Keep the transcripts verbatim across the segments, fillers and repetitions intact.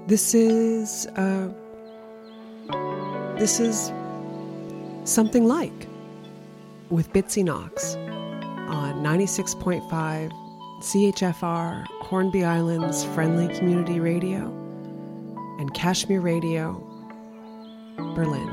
This is, uh, this is Something Like with Bitsy Knox on ninety-six point five C H F R, Hornby Island's friendly community radio, and Kashmir Radio, Berlin.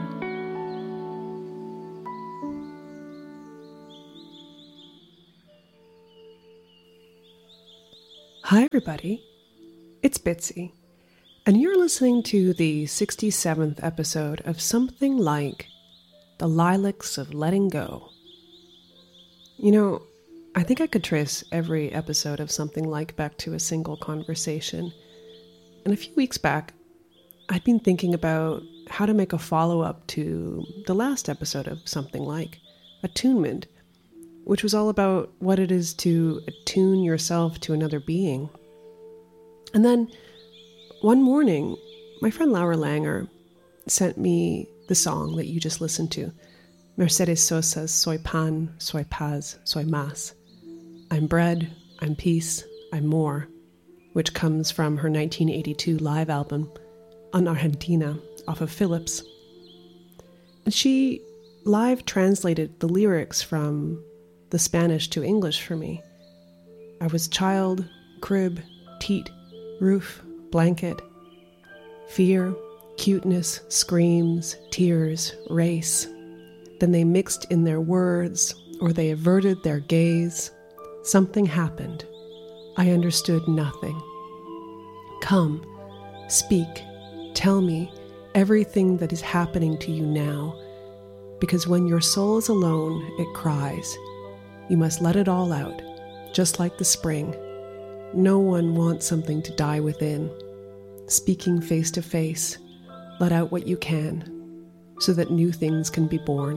Hi everybody, it's Bitsy, and you're listening to the sixty-seventh episode of Something Like The Lilacs of Letting Go. You know, I think I could trace every episode of Something Like back to a single conversation. And a few weeks back, I'd been thinking about how to make a follow-up to the last episode of Something Like, Attunement, which was all about what it is to attune yourself to another being. And then one morning, my friend Laura Langer sent me the song that you just listened to, Mercedes Sosa's Soy Pan, Soy Paz, Soy Mas. I'm bread, I'm peace, I'm more, which comes from her nineteen eighty-two live album, Un Argentina, off of Philips. And she live translated the lyrics from the Spanish to English for me. I was child, crib, teat, roof, blanket, fear, cuteness, screams, tears, race. Then they mixed in their words, or they averted their gaze. Something happened. I understood nothing. Come, speak, tell me everything that is happening to you now, because when your soul is alone, it cries. You must let it all out, just like the spring. No one wants something to die within. Speaking face to face, let out what you can, so that new things can be born.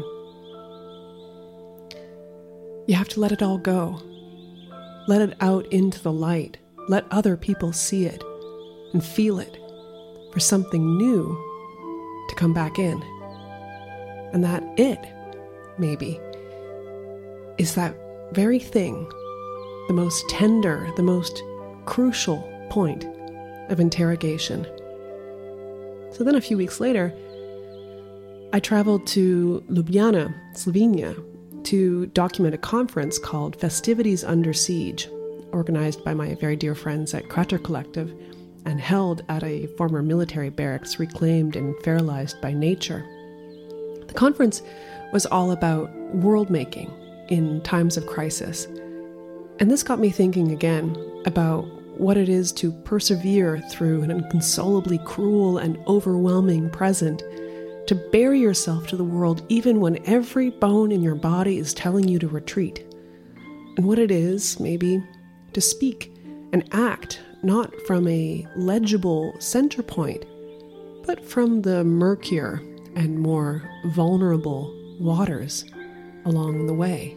You have to let it all go. Let it out into the light. Let other people see it and feel it, for something new to come back in. And that it, maybe, is that very thing, the most tender, the most crucial point of interrogation. So then a few weeks later, I traveled to Ljubljana, Slovenia, to document a conference called Festivities Under Siege, organized by my very dear friends at Krater Collective and held at a former military barracks reclaimed and fertilized by nature. The conference was all about world-making in times of crisis. And this got me thinking again about what it is to persevere through an inconsolably cruel and overwhelming present, to bury yourself to the world even when every bone in your body is telling you to retreat. And what it is, maybe, to speak and act not from a legible center point, but from the murkier and more vulnerable waters along the way.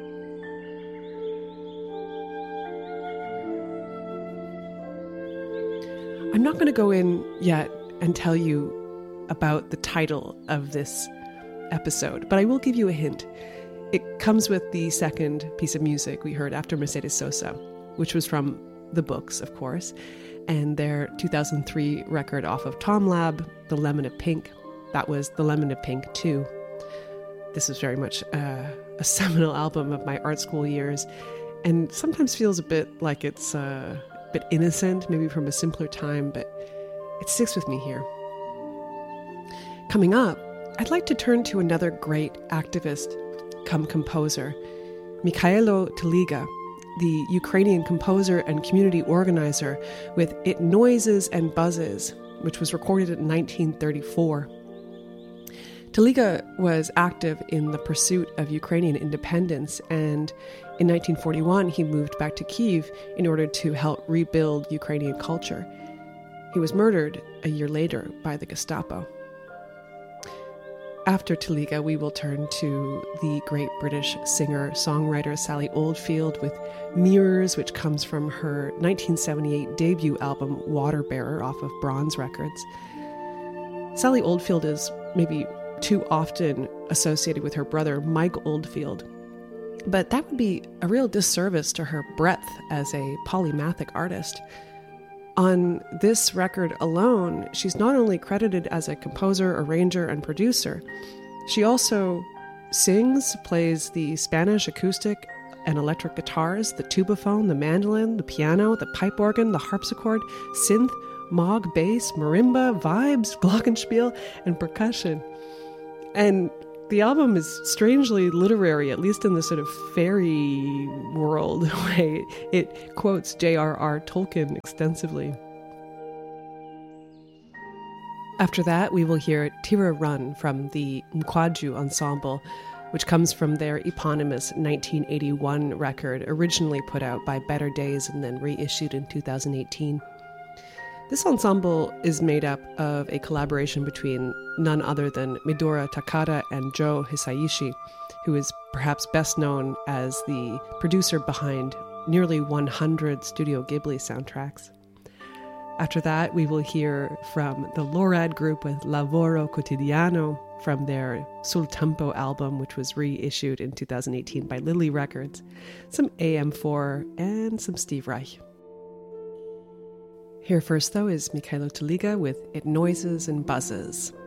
I'm not going to go in yet and tell you about the title of this episode, but I will give you a hint. It comes with the second piece of music we heard after Mercedes Sosa, which was from the Books, of course, and their two thousand three record off of Tom Lab, The Lemon of Pink. That was The Lemon of Pink two. This was very much uh, a seminal album of my art school years, and sometimes feels a bit like it's uh, a bit innocent, maybe from a simpler time, but it sticks with me here. Coming up, I'd like to turn to another great activist come composer, Mikhailo Teliga, the Ukrainian composer and community organizer with It Noises and Buzzes, which was recorded in nineteen thirty-four. Teliga was active in the pursuit of Ukrainian independence, and in nineteen forty-one he moved back to Kyiv in order to help rebuild Ukrainian culture. He was murdered a year later by the Gestapo. After Teliga, we will turn to the great British singer-songwriter Sally Oldfield with Mirrors, which comes from her nineteen seventy-eight debut album Waterbearer off of Bronze Records. Sally Oldfield is maybe too often associated with her brother Mike Oldfield, but that would be a real disservice to her breadth as a polymathic artist. On this record alone, she's not only credited as a composer, arranger, and producer, she also sings, plays the Spanish acoustic and electric guitars, the tubaphone, the mandolin, the piano, the pipe organ, the harpsichord, synth, moog, bass, marimba, vibes, glockenspiel, and percussion. And the album is strangely literary, at least in the sort of fairy world way. It quotes J R R Tolkien extensively. After that, we will hear Tira Run from the Mkwaju Ensemble, which comes from their eponymous nineteen eighty-one record, originally put out by Better Days and then reissued in two thousand eighteen. This ensemble is made up of a collaboration between none other than Midori Takada and Joe Hisaishi, who is perhaps best known as the producer behind nearly one hundred Studio Ghibli soundtracks. After that, we will hear from the Lorad group with Lavoro Quotidiano from their Sul Tempo album, which was reissued in two thousand eighteen by Lily Records, some A M four, and some Steve Reich. Here first, though, is Michaelo Taliga with It Noises and Buzzes.